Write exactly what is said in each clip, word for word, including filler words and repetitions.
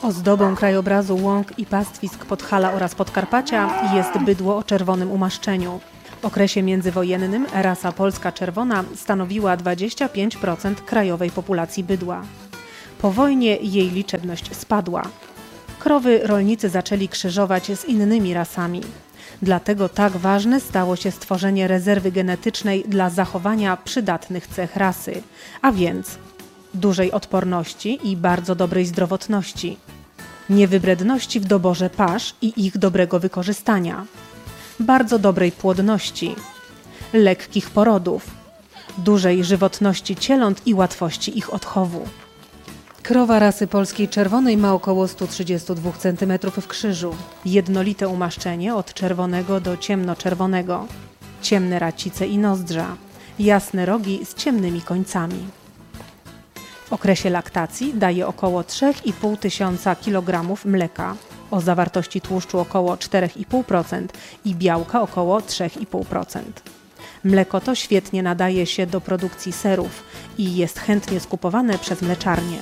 Ozdobą krajobrazu łąk i pastwisk Podhala oraz Podkarpacia jest bydło o czerwonym umaszczeniu. W okresie międzywojennym rasa polska czerwona stanowiła dwadzieścia pięć procent krajowej populacji bydła. Po wojnie jej liczebność spadła. Krowy rolnicy zaczęli krzyżować z innymi rasami. Dlatego tak ważne stało się stworzenie rezerwy genetycznej dla zachowania przydatnych cech rasy, a więc dużej odporności i bardzo dobrej zdrowotności, niewybredności w doborze pasz i ich dobrego wykorzystania, bardzo dobrej płodności, lekkich porodów, dużej żywotności cieląt i łatwości ich odchowu. Krowa rasy polskiej czerwonej ma około sto trzydzieści dwa centymetry w krzyżu, jednolite umaszczenie od czerwonego do ciemnoczerwonego, ciemne racice i nozdrza, jasne rogi z ciemnymi końcami. W okresie laktacji daje około trzy i pół tysiąca kilogramów mleka, o zawartości tłuszczu około cztery i pół procent i białka około trzy i pół procent. Mleko to świetnie nadaje się do produkcji serów i jest chętnie skupowane przez mleczarnie.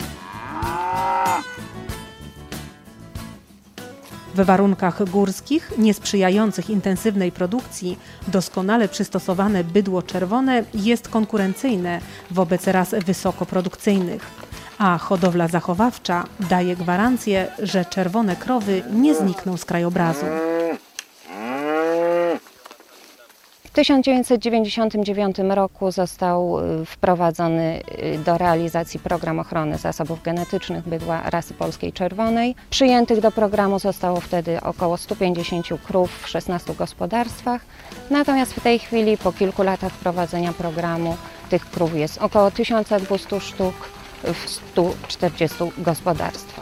W warunkach górskich, niesprzyjających intensywnej produkcji, doskonale przystosowane bydło czerwone jest konkurencyjne wobec ras wysokoprodukcyjnych, a hodowla zachowawcza daje gwarancję, że czerwone krowy nie znikną z krajobrazu. W tysiąc dziewięćset dziewięćdziesiątym dziewiątym roku został wprowadzony do realizacji program ochrony zasobów genetycznych bydła rasy polskiej czerwonej. Przyjętych do programu zostało wtedy około stu pięćdziesięciu krów w szesnastu gospodarstwach. Natomiast w tej chwili, po kilku latach wprowadzenia programu, tych krów jest około tysiąc dwieście sztuk w stu czterdziestu gospodarstwach.